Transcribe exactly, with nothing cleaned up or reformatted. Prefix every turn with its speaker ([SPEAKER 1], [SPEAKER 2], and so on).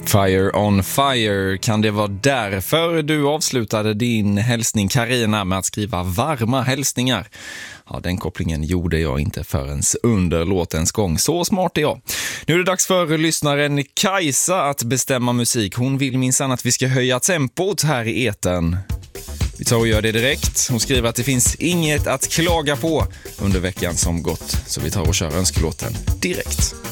[SPEAKER 1] Fire on fire, kan det vara därför du avslutade din hälsning Carina med att skriva varma hälsningar? Ja, den kopplingen gjorde jag inte förrän under låtens gång. Så smart är jag. Nu är det dags för lyssnaren Kajsa att bestämma musik. Hon vill minsann att vi ska höja tempot här i etern. Vi tar och gör det direkt. Hon skriver att det finns inget att klaga på under veckan som gått. Så vi tar och kör önskelåten direkt.